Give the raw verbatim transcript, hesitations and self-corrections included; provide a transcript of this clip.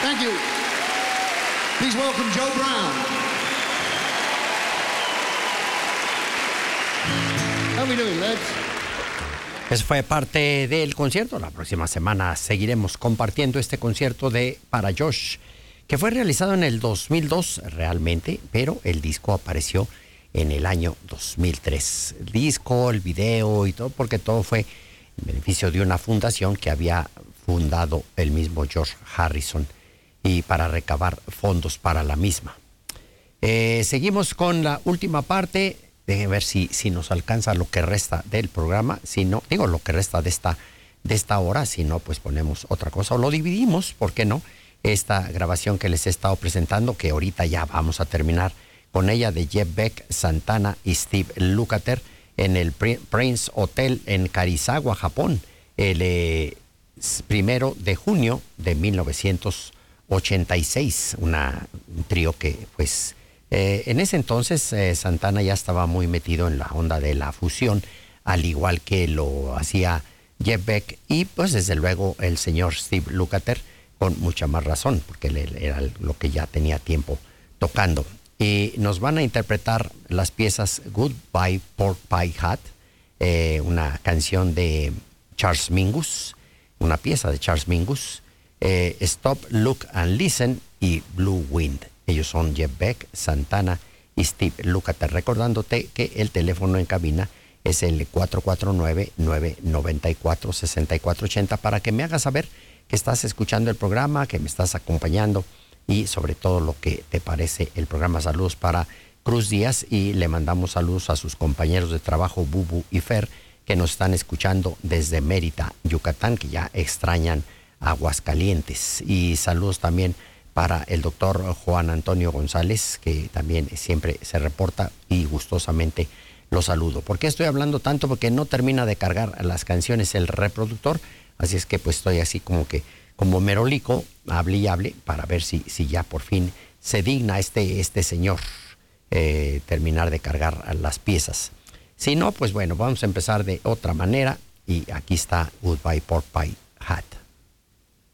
Thank you. Please welcome Joe Brown. How we doing, lads? Eso fue parte del concierto. La próxima semana seguiremos compartiendo este concierto de Para Josh, que fue realizado en el dos mil dos realmente, pero el disco apareció en el año dos mil tres. El disco, el video y todo, porque todo fue en beneficio de una fundación que había fundado el mismo George Harrison y para recabar fondos para la misma. Eh, seguimos con la última parte. Dejen ver si, si nos alcanza lo que resta del programa. Si no, digo lo que resta de esta, de esta hora. Si no, pues ponemos otra cosa o lo dividimos, ¿por qué no? Esta grabación que les he estado presentando, que ahorita ya vamos a terminar con ella, de Jeff Beck, Santana y Steve Lukather en el Prince Hotel en Karizawa, Japón, el eh, primero de junio de mil novecientos ochenta y seis. Una, un trío que pues eh, en ese entonces eh, Santana ya estaba muy metido en la onda de la fusión, al igual que lo hacía Jeff Beck, y pues desde luego el señor Steve Lukather con mucha más razón, porque él era lo que ya tenía tiempo tocando. Y nos van a interpretar las piezas Goodbye Pork Pie Hat, eh, una canción de Charles Mingus, una pieza de Charles Mingus, eh, Stop, Look and Listen y Blue Wind. Ellos son Jeff Beck, Santana y Steve Lukather. Recordándote que el teléfono en cabina es el cuatro cuatro nueve, nueve nueve cuatro, seis cuatro ocho cero para que me hagas saber que estás escuchando el programa, que me estás acompañando y sobre todo lo que te parece el programa. Saludos para Cruz Díaz y le mandamos saludos a sus compañeros de trabajo Bubu y Fer, que nos están escuchando desde Mérida, Yucatán, que ya extrañan Aguascalientes. Y saludos también para el doctor Juan Antonio González, que también siempre se reporta y gustosamente lo saludo. ¿Por qué estoy hablando tanto? Porque no termina de cargar las canciones el reproductor, así es que pues estoy así como que como merolico, hable y hable, para ver si, si ya por fin se digna este, este señor eh, terminar de cargar las piezas. Si no, pues bueno, vamos a empezar de otra manera, y aquí está Goodbye Pork Pie Hat.